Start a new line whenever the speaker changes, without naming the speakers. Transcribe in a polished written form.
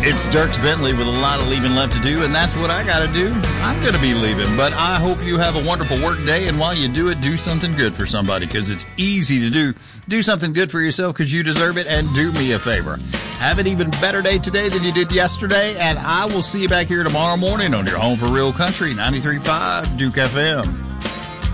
It's Dierks Bentley with a lot of leaving left to do, and that's what I got to do. I'm going to be leaving, but I hope you have a wonderful work day, and while you do it, do something good for somebody, because it's easy to do. Do something good for yourself because you deserve it, and do me a favor. Have an even better day today than you did yesterday, and I will see you back here tomorrow morning on your home for real country, 93.5 Duke FM.